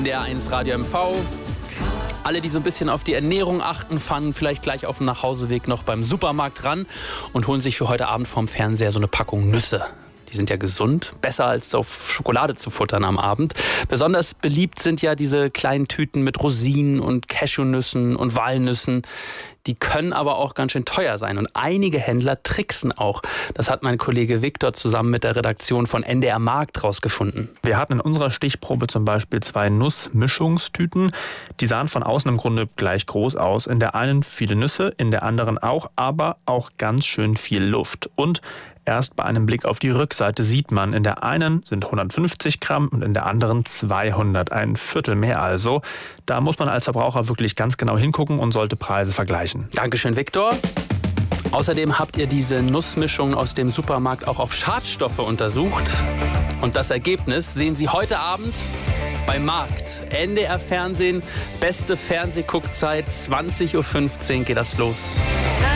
NDR1 Radio MV. Alle, die so ein bisschen auf die Ernährung achten, fahren vielleicht gleich auf dem Nachhauseweg noch beim Supermarkt ran und holen sich für heute Abend vorm Fernseher so eine Packung Nüsse. Die sind ja gesund, besser als auf Schokolade zu futtern am Abend. Besonders beliebt sind ja diese kleinen Tüten mit Rosinen und Cashewnüssen und Walnüssen. Die können aber auch ganz schön teuer sein und einige Händler tricksen auch. Das hat mein Kollege Viktor zusammen mit der Redaktion von NDR Markt rausgefunden. Wir hatten in unserer Stichprobe zum Beispiel 2 Nussmischungstüten. Die sahen von außen im Grunde gleich groß aus. In der einen viele Nüsse, in der anderen auch, aber auch ganz schön viel Luft. Und erst bei einem Blick auf die Rückseite sieht man, in der einen sind 150 Gramm und in der anderen 200, ein Viertel mehr also. Da muss man als Verbraucher wirklich ganz genau hingucken und sollte Preise vergleichen. Dankeschön, Viktor. Außerdem habt ihr diese Nussmischung aus dem Supermarkt auch auf Schadstoffe untersucht. Und das Ergebnis sehen Sie heute Abend bei Markt. NDR Fernsehen, beste Fernsehguckzeit, 20:15 Uhr geht das los.